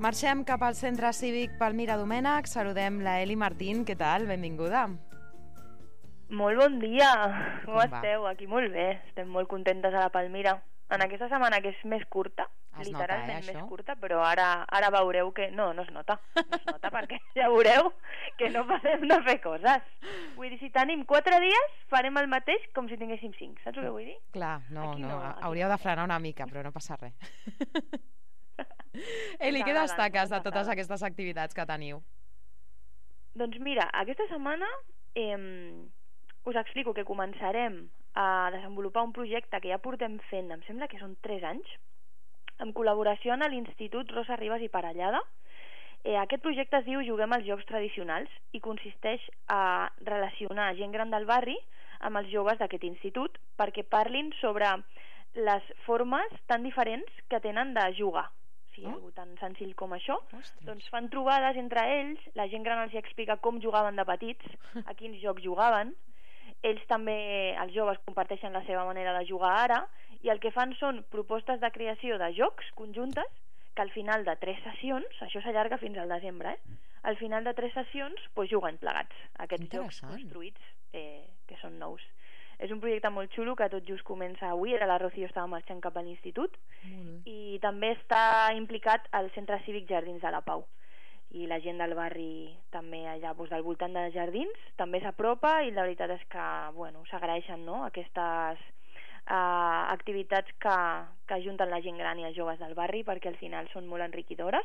Marxem cap al centre cívic Palmira Domènech. Saludem la Eli Martín. Què tal? Benvinguda. Molt bon dia. Com va? esteu? Aquí molt bé. Estem molt contentes a la Palmira. En aquesta setmana, que és més curta, Es literalment nota, més això? curta, però ara veureu que... No es nota. No es nota perquè ja veureu que no parem de fer coses. Vull dir, si tenim 4 dies, farem el mateix com si tinguéssim 5. Saps el que vull dir? Clar, Aquí hauríeu de frenar una mica, però no passa res. Eli, què T'agraden, destaques de t'agraden. totes aquestes activitats que teniu? Doncs mira, aquesta setmana us explico que començarem a desenvolupar un projecte que ja portem fent, em sembla que són 3 anys, en col·laboració amb l'Institut Rosa Ribas i Parellada. Aquest projecte es diu Juguem als Jocs Tradicionals i consisteix a relacionar gent gran del barri amb els joves d'aquest institut perquè parlin sobre les formes tan diferents que tenen de jugar. Sí, algo tan senzill com això. Ostres. Doncs fan trobades entre ells, la gent gran els explica com jugaven de petits, a quins jocs jugaven. Ells també, els joves, comparteixen la seva manera de jugar ara, i el que fan són propostes de creació de jocs conjuntes que al final de 3 sessions, això s'allarga fins al desembre, al final de 3 sessions juguen plegats aquests jocs Interessant. construïts que són nous. És un projecte molt xulo que tot just comença avui. Ara la Rocío estava marxant cap a l'institut i també està implicat al Centre Cívic Jardins de la Pau, i la gent del barri també allà del voltant de jardins també s'apropa, i la veritat és que s'agraeixen, no?, aquestes activitats que ajunten la gent gran i els joves del barri, perquè al final són molt enriquidores.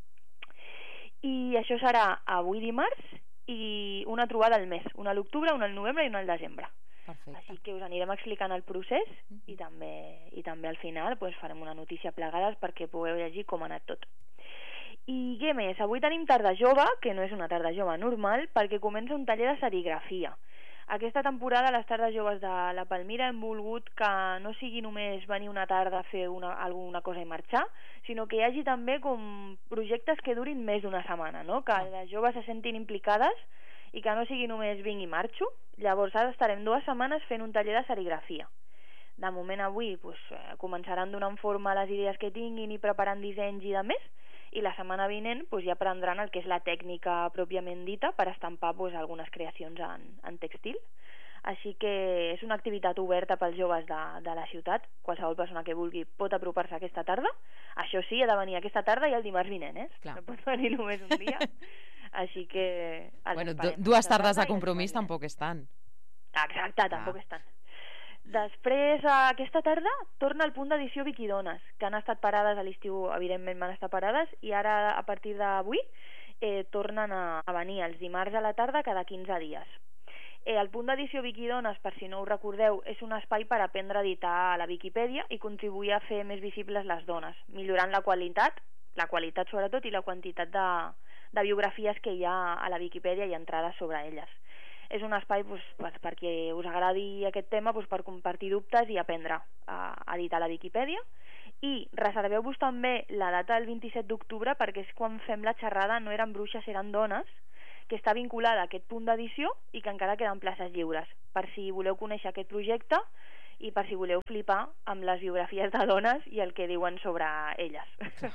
I això serà avui dimarts, i una trobada al mes, una a l'octubre, una al novembre i una al desembre. Perfecte. Així que us anirem explicant el procés i també al final farem una notícia plegades perquè pugueu llegir com ha anat tot. I què més? Avui tenim tarda jove, que no és una tarda jove normal, perquè comença un taller de serigrafia. Aquesta temporada a les tardes joves de la Palmira hem volgut que no sigui només venir una tarda a fer alguna cosa i marxar, sinó que hi hagi també com projectes que durin més d'una setmana, no?, que les joves se sentin implicades i que no sigui només vinc i marxo. Llavors ara estarem 2 setmanes fent un taller de serigrafia. De moment avui començaran donant forma a les idees que tinguin i preparant dissenys i de més, i la setmana vinent ja aprendran el que és la tècnica pròpiament dita per estampar algunes creacions en textil. Així que és una activitat oberta pels joves de la ciutat. Qualsevol persona que vulgui pot apropar-se aquesta tarda. Això sí, ha de venir aquesta tarda i el dimarts vinent, Clar. No pot venir només un dia. Així que... Bueno, 2 tardes de compromís tampoc és tant. Exacte, tampoc és tant. Després, aquesta tarda, torna al punt d'edició Viquidones, que han estat parades a l'estiu, evidentment van estar parades, i ara, a partir d'avui, tornen a venir els dimarts a la tarda cada 15 dies. El punt d'edició Viquidones, per si no ho recordeu, és un espai per aprendre a editar a la Viquipèdia i contribuir a fer més visibles les dones, millorant la qualitat sobretot, i la quantitat de biografies que hi ha a la Viquipèdia i entrades sobre elles. És un espai perquè us agradi aquest tema, per compartir dubtes i aprendre a editar la Viquipèdia. I reserveu-vos també la data del 27 d'octubre, perquè és quan fem la xerrada No eren bruixes, eren dones, que està vinculada a aquest punt d'edició i que encara queden places lliures, per si voleu conèixer aquest projecte i per si voleu flipar amb les biografies de dones i el que diuen sobre elles.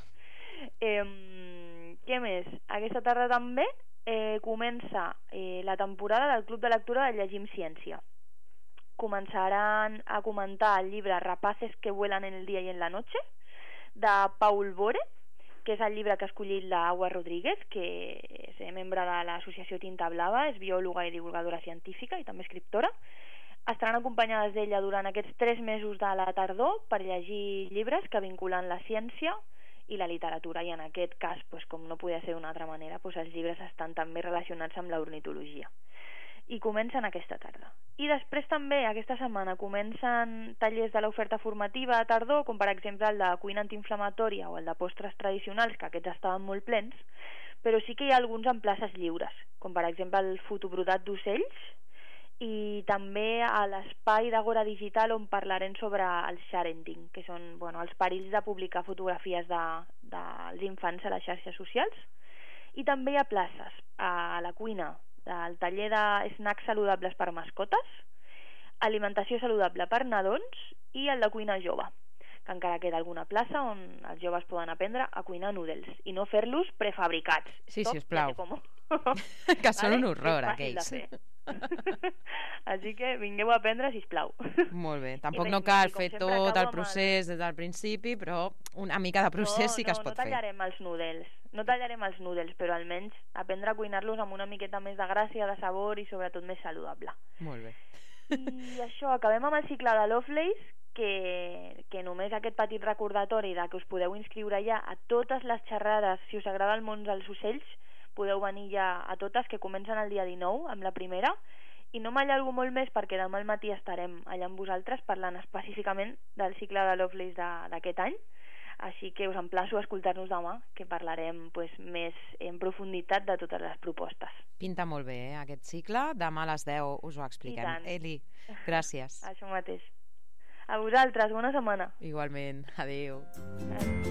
Què més? Aquesta tarda també comença la temporada del Club de Lectura de Llegim Ciència. Començaran a comentar el llibre Rapaces que vuelan en el día y en la noche, de Paul Bore, que és el llibre que ha escollit l'Agua Rodríguez, que és membre de l'associació Tinta Blava, és biòloga i divulgadora científica i també escriptora. Estaran acompanyades d'ella durant aquests 3 mesos de la tardor per llegir llibres que vinculen la ciència i la literatura, i en aquest cas, com no podia ser d'una altra manera, els llibres estan també relacionats amb l'ornitologia. I comencen aquesta tarda. I després també, aquesta setmana, comencen tallers de l'oferta formativa a tardor, com per exemple el de cuina antiinflamatòria o el de postres tradicionals, que aquests estaven molt plens, però sí que hi ha alguns amb places lliures, com per exemple el fotobrodat d'ocells, i també a l'espai d'Agora Digital, on parlarem sobre el sharenting, que són els perills de publicar fotografies dels infants a les xarxes socials. I també hi ha places a la cuina, del taller de snacks saludables per mascotes, alimentació saludable per nadons i el de cuina jove, que encara queda alguna plaça on els joves poden aprendre a cuinar noodles i no fer-los prefabricats. Sí, Stop, sisplau. Que són un horror, aquells. Així que vingueu a aprendre, sisplau. Molt bé, tampoc no cal fer tot el procés des del principi, però una mica de procés sí que es pot fer. No tallarem els noodles, però almenys aprendre a cuinar-los amb una miqueta més de gràcia, de sabor i sobretot més saludable. Molt bé. I això, acabem amb el cicle de Lovelace, que només aquest petit recordatori de que us podeu inscriure ja a totes les xerrades, si us agrada el món dels ocells, podeu venir ja a totes, que comencen el dia 19 amb la primera, i no m'allargo molt més perquè demà al matí estarem allà amb vosaltres parlant específicament del cicle de Lovelace d'aquest any, així que us emplaço a escoltar-nos demà, que parlarem més en profunditat de totes les propostes. Pinta molt bé, aquest cicle. Demà a les 10 us ho expliquem. Eli, gràcies. Això mateix. A vosaltres, bona setmana. Igualment, adéu.